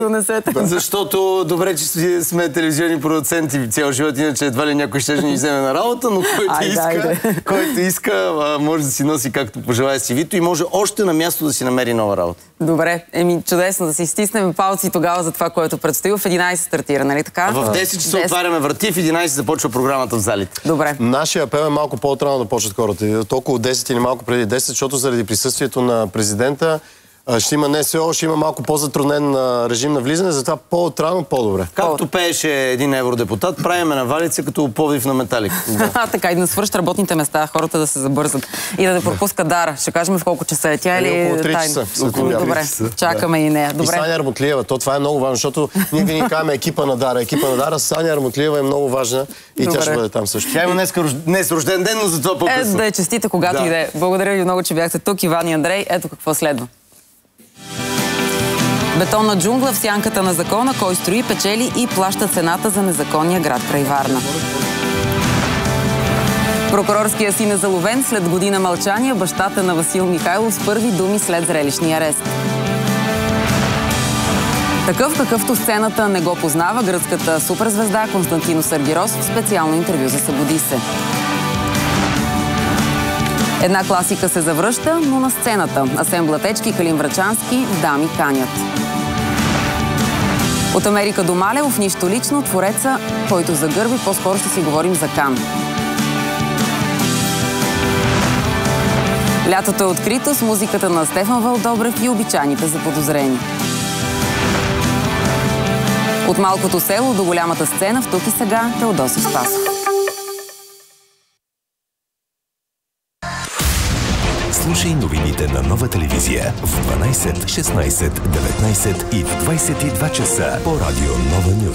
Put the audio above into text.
донесете. Защото добре, че сме телевизионни продуценти цял живот, иначе едва ли някой ще ни вземе на работа, но който иска, може да си носи както пожелая си вито и може още на място да си намери нова работа. Добре, чудесно, да си стиснем палци тогава за това, което предстои. В 11 стартира, нали така? В 10 часа отваряме врати, в 11 започва програмата в залите. Добре. Нашия апел е малко по-отрано да почват хората. Толкова 10 или малко преди 10, защото заради присъствието на президента ще има НСО, ще има малко по-затруднен режим на влизане, затова по-отрано, по-добре. Както пееше един евродепутат, правиме навалица като Пловдив на Металик. Така, и да свършат работните места, хората да се забързат и да пропускат Дара. Ще кажем в колко часа е тя или около 3 часа. Добре, чакаме и нея. И Саня Армутлиева, това е много важно, защото ние винаги казваме екипа на Дара. Екипа на Дара, Саня Армутлиева е много важна и тя ще бъде там също. Тя има днес рожден ден, но за това по-късно. Да я честите, когато иде. Благодаря ви много, че бяхте тук, Иван и Андрей. Ето какво следва. Бетонна джунгла в сянката на закона, кой строи, печели и плаща цената за незаконния град край Варна. Прокурорския син е заловен след година мълчание, бащата на Васил Михайлов с първи думи след зрелищния арест. Такъв, какъвто сцената не го познава, гръцката суперзвезда Константинос Аргирос в специално интервю за Събуди се. Една класика се завръща, но на сцената. Асен Блатечки и Калин Врачански дами канят. От Америка до Малево в нищо лично, твореца, който загърби, по-скоро ще си говорим за Кан. Лятото е открито с музиката на Стефан Вълдобрев и обичайните заподозрени. От малкото село до голямата сцена в Тук и сега Теодоси Спасов. Слушай новините на Нова телевизия в 12, 16, 19 и в 22 часа по радио Нова Нюз.